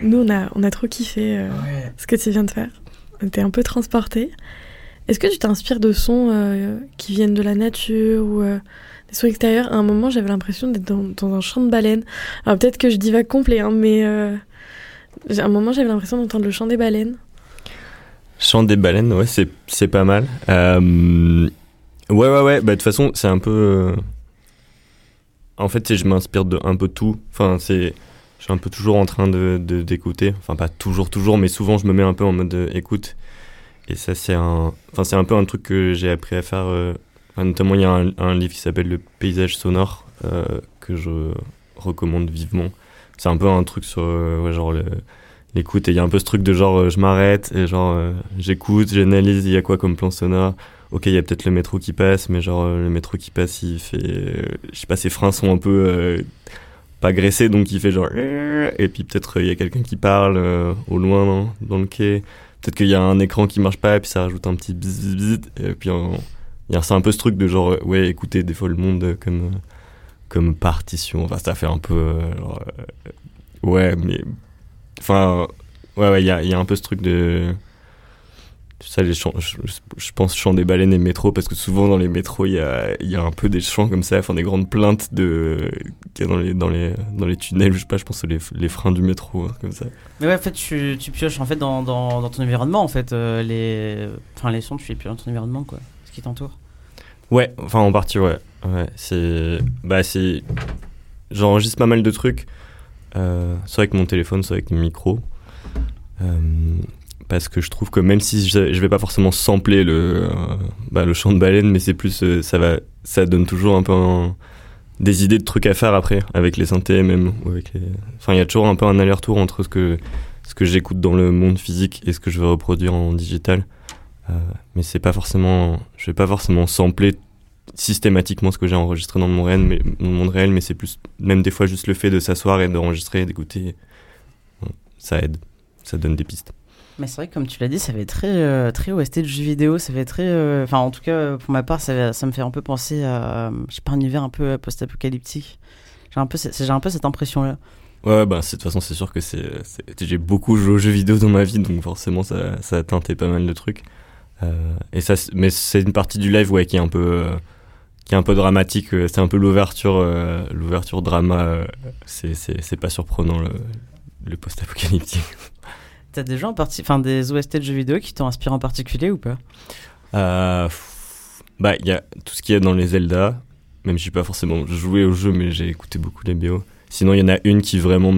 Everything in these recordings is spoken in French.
Nous, on a trop kiffé ce que tu viens de faire. On était un peu transportés. Est-ce que tu t'inspires de sons qui viennent de la nature ou des sons extérieurs? À un moment, j'avais l'impression d'être dans un champ de baleines. Alors peut-être que je divague complet, hein, mais à un moment, j'avais l'impression d'entendre le chant des baleines. Chant des baleines, ouais, c'est pas mal. Ouais. Bah, de toute façon, c'est un peu... En fait, je m'inspire de un peu tout. Enfin, je suis un peu toujours en train d'écouter. Enfin, pas toujours, mais souvent, je me mets un peu en mode écoute. Et ça, c'est un peu un truc que j'ai appris à faire. Notamment, il y a un livre qui s'appelle Le paysage sonore, que je recommande vivement. C'est un peu un truc sur genre l'écoute. Et il y a un peu ce truc de genre, je m'arrête, et genre, j'écoute, j'analyse, il y a quoi comme plan sonore. Ok, il y a peut-être le métro qui passe, mais genre, le métro qui passe, il fait... je sais pas, ses freins sont un peu... pas graissés, donc il fait genre... Et puis peut-être il y a quelqu'un qui parle au loin dans le quai. Peut-être qu'il y a un écran qui marche pas, et puis ça rajoute un petit bzz, bzz, et puis c'est un peu ce truc de genre, ouais, écouter des fois le monde comme partition. Enfin, ça fait un peu... ouais, mais... Enfin, ouais, il y a un peu ce truc de... Ça, les chants, je pense chant des baleines et métro, parce que souvent dans les métros, il y a un peu des chants comme ça, enfin des grandes plaintes qu'il y a dans les tunnels, je sais pas, je pense les freins du métro, hein, comme ça. Mais ouais, en fait, tu pioches en fait dans ton environnement, en fait, les sons, tu les pioches dans ton environnement, quoi, ce qui t'entoure. Ouais, enfin en partie, ouais, j'enregistre pas mal de trucs, soit avec mon téléphone, soit avec le micro. Parce que je trouve que même si je vais pas forcément sampler le chant de baleine, mais c'est plus ça donne toujours un peu des idées de trucs à faire après avec les synthés même, ou avec enfin il y a toujours un peu un aller-retour entre ce que j'écoute dans le monde physique et ce que je vais reproduire en digital, mais je vais pas forcément sampler systématiquement ce que j'ai enregistré dans mon monde réel, mais c'est plus même des fois juste le fait de s'asseoir et d'enregistrer et d'écouter, ça aide, ça donne des pistes. Mais c'est vrai que comme tu l'as dit, ça fait très OST de jeux vidéo, ça fait très... Enfin, en tout cas, pour ma part, ça me fait un peu penser à... je sais pas, un univers un peu post-apocalyptique. J'ai un peu cette impression-là. Ouais, bah, de toute façon, c'est sûr que j'ai beaucoup joué aux jeux vidéo dans ma vie, donc forcément, ça a teinté pas mal de trucs. Mais c'est une partie du live, ouais, qui est un peu dramatique. C'est un peu l'ouverture drama. C'est pas surprenant, le post-apocalyptique. T'as des gens des OST de jeux vidéo qui t'ont inspiré en particulier ou pas? Bah, il y a tout ce qu'il y a dans les Zelda, même si j'ai pas forcément joué au jeu, mais j'ai écouté beaucoup les BO. Sinon, il y en a une qui vraiment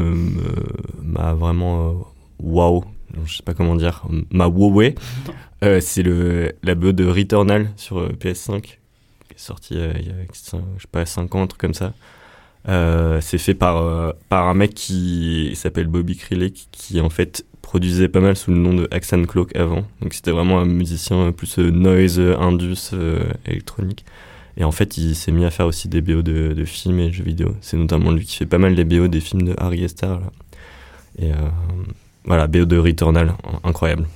m'a vraiment waouh, je sais pas comment dire, m'a wowé. C'est la BO de Returnal sur PS5, qui est sorti il y a, je sais pas, 5 ans, un truc comme ça. C'est fait par un mec qui s'appelle Bobby Krilic, qui en fait produisait pas mal sous le nom de Axan Cloak avant. Donc c'était vraiment un musicien plus noise, indus, électronique. Et en fait, il s'est mis à faire aussi des BO de films et jeux vidéo. C'est notamment lui qui fait pas mal des BO des films de Harry et Star, là. Et voilà, BO de Returnal, incroyable.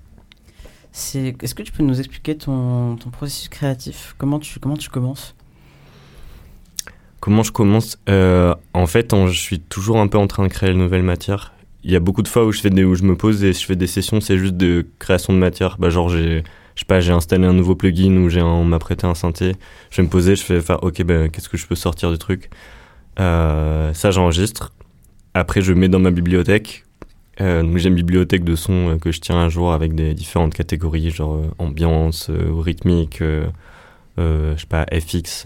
Est-ce que tu peux nous expliquer ton processus créatif? Comment tu commences? Comment je commence? En fait, je suis toujours un peu en train de créer de nouvelles matières. Il y a beaucoup de fois où je me pose et je fais des sessions, c'est juste de création de matière. Bah, genre, j'ai installé un nouveau plugin ou on m'a prêté un synthé. Je vais me poser, je fais ok, bah, qu'est-ce que je peux sortir du truc? Ça, j'enregistre. Après, je mets dans ma bibliothèque. Donc, j'ai une bibliothèque de sons que je tiens à jour avec des différentes catégories, genre ambiance, rythmique, je sais pas, FX.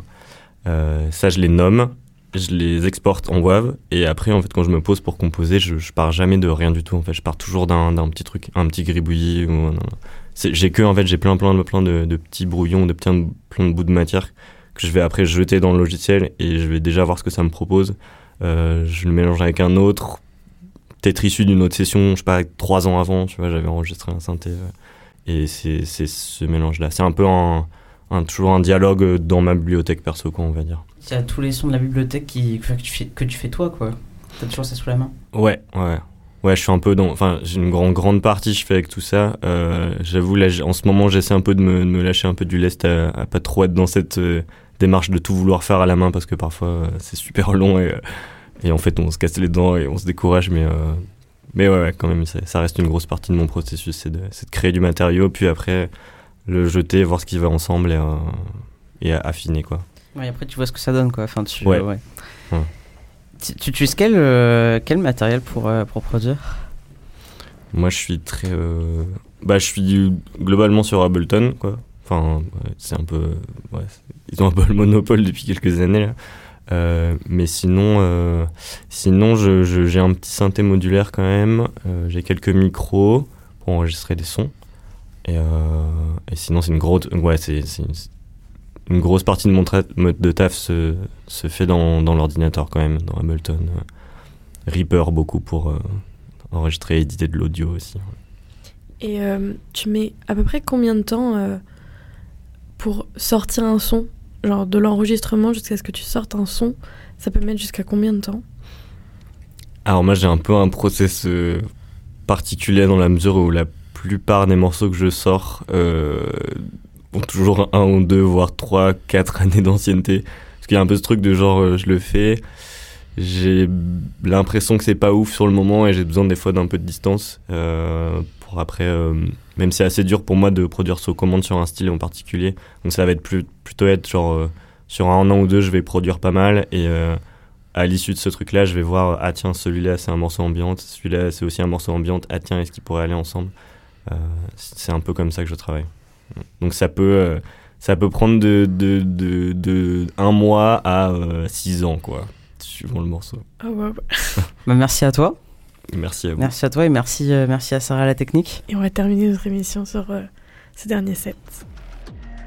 Ça, je les nomme, je les exporte en WAV, et après, en fait, quand je me pose pour composer, je pars jamais de rien du tout. En fait, je pars toujours d'un petit truc, un petit gribouillis. J'ai plein de petits brouillons, plein de bouts de matière que je vais après jeter dans le logiciel, et je vais déjà voir ce que ça me propose. Je le mélange avec un autre, peut-être issu d'une autre session, je sais pas, 3 ans avant, tu vois, j'avais enregistré un synthé, et c'est ce mélange-là. C'est un peu toujours un dialogue dans ma bibliothèque perso, quoi, on va dire. Il y a tous les sons de la bibliothèque que tu fais toi, quoi. T'as toujours ça sous la main. Ouais, je suis un peu j'ai une grande partie je fais avec tout ça. J'avoue, là, en ce moment, j'essaie un peu de me lâcher un peu du lest à pas trop être dans cette démarche de tout vouloir faire à la main, parce que parfois c'est super long, et Et en fait, on se casse les dents et on se décourage, mais ouais, quand même, ça reste une grosse partie de mon processus, c'est de créer du matériau, puis après le jeter, voir ce qui va ensemble et affiner, quoi. Ouais, après tu vois ce que ça donne, quoi. Enfin, ouais. Tu utilises quel matériel pour produire? Moi, je suis je suis globalement sur Ableton, quoi. Enfin, c'est un peu... Ouais, ils ont un peu le monopole depuis quelques années, là. Mais sinon j'ai un petit synthé modulaire quand même. J'ai quelques micros pour enregistrer des sons. Et sinon, c'est une grosse partie de mon mode de taf se fait dans l'ordinateur quand même, dans Ableton. Reaper beaucoup pour enregistrer et éditer de l'audio aussi. Et tu mets à peu près combien de temps pour sortir un son? Genre de l'enregistrement jusqu'à ce que tu sortes un son, ça peut mettre jusqu'à combien de temps? Alors moi, j'ai un peu un process particulier dans la mesure où la plupart des morceaux que je sors ont toujours 1 ou 2, voire 3, 4 années d'ancienneté. Parce qu'il y a un peu ce truc de genre, je le fais, j'ai l'impression que c'est pas ouf sur le moment et j'ai besoin des fois d'un peu de distance pour après, même si c'est assez dur pour moi de produire sous commande sur un style en particulier. Donc ça va être plutôt être genre, sur 1 an ou 2, je vais produire pas mal et à l'issue de ce truc-là, je vais voir, ah tiens, celui-là c'est un morceau ambiant, celui-là c'est aussi un morceau ambiant, ah tiens, est-ce qu'ils pourraient aller ensemble? C'est un peu comme ça que je travaille. Donc ça peut prendre de 1 mois à 6 ans, quoi, suivant le morceau. Oh, wow. Bah, merci à toi. Merci à vous. Merci à toi et merci à Sarah à la technique. Et on va terminer notre émission sur ce dernier set.